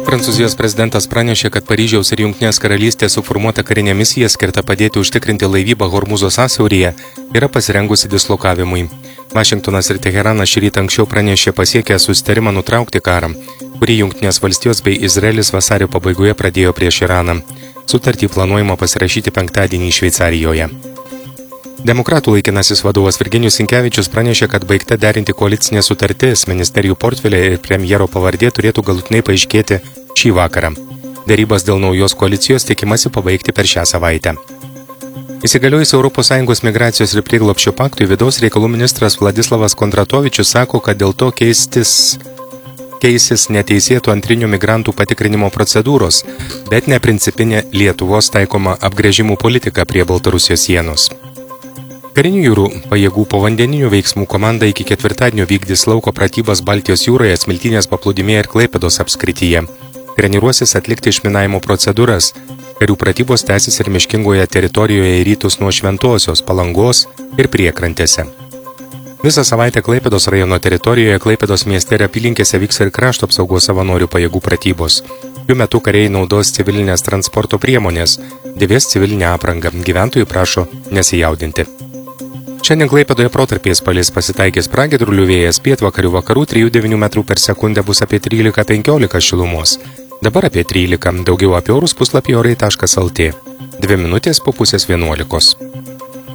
Prancūzijos prezidentas pranešė, kad Paryžiaus ir Jungtinės karalystės suformuota karinė misija skirta padėti užtikrinti laivybą Hormūzo sąsiauryje yra pasirengusi dislokavimui. Vašingtonas ir Teheranas šį rytą anksčiau pranešė pasiekę susitarimą nutraukti karą, kurį Jungtinės valstijos bei Izraelis vasario pabaigoje pradėjo prieš Iraną. Sutartį planuojama pasirašyti penktadienį Šveicarijoje. Demokratų laikinasis vadovas Virginijus Sinkevičius pranešė, kad baigta derinti koalicinė sutartis, ministerijų portfeliai ir premjero pavardė turėtų galutinai paaiškėti šį vakarą. Derybas dėl naujos koalicijos tikimasi pabaigti per šią savaitę. Įsigaliojus ES migracijos ir prieglobsčio paktui, vidaus reikalų ministras Vladislavas Kondratovičius sako, kad dėl to keisis neteisėtų antrinių migrantų patikrinimo procedūros, bet ne principinė Lietuvos taikoma apgręžimų politika prie Baltarusijos sienos. Karinių jūrų pajėgų povandeninių veiksmų komanda iki ketvirtadienio vykdys lauko pratybas Baltijos jūroje, Smiltynės paplūdimyje ir Klaipėdos apskrityje. Treniruosis atlikti išminavimo procedūras. Karių pratybos tęsis ir miškingoje teritorijoje į rytus nuo Šventosios, Palangos ir priekrantėse. Visą savaitę Klaipėdos rajono teritorijoje, Klaipėdos mieste ir apylinkėse vyks ir krašto apsaugos savanorių pajėgų pratybos. Jų metu kariai naudos civilinės transporto priemonės, dėvės civilinę aprangą. Gyventojų prašo nesijaudinti. Šiandien Klaipėdoje protarpiais palis pasitaikys pragiedrulių vėjas, pietvakarių vakarų 3–9 metrų per sekundę bus apie 13–15 šilumos. Dabar apie 13, daugiau apie orus puslapyje orai.lt. 2 minutės po 10:30.